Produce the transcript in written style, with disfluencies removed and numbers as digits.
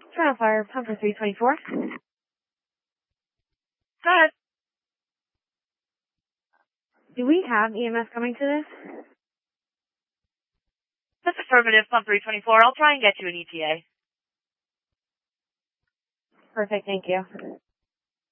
Trial fire, pumper 324. Go ahead. Do we have EMS coming to this? That's affirmative, pump 324. I'll try and get you an ETA. Perfect, thank you.